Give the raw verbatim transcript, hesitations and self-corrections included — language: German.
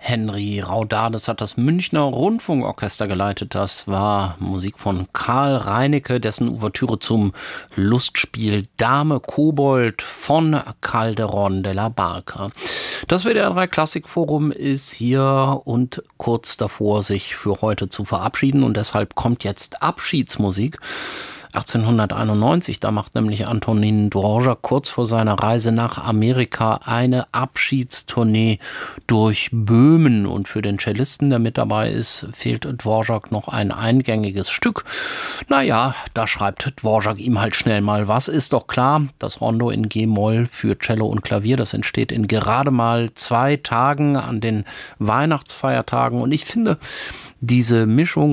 Henry Raudades hat das Münchner Rundfunkorchester geleitet. Das war Musik von Karl Reinecke, dessen Ouvertüre zum Lustspiel Dame Kobold von Calderón de la Barca. Das W D R drei Klassikforum ist hier und kurz davor, sich für heute zu verabschieden, und deshalb kommt jetzt Abschiedsmusik. achtzehnhunderteinundneunzig, da macht nämlich Antonín Dvořák kurz vor seiner Reise nach Amerika eine Abschiedstournee durch Böhmen. Und für den Cellisten, der mit dabei ist, fehlt Dvořák noch ein eingängiges Stück. Naja, da schreibt Dvořák ihm halt schnell mal was. Ist doch klar, das Rondo in G-Moll für Cello und Klavier, das entsteht in gerade mal zwei Tagen an den Weihnachtsfeiertagen. Und ich finde, diese Mischung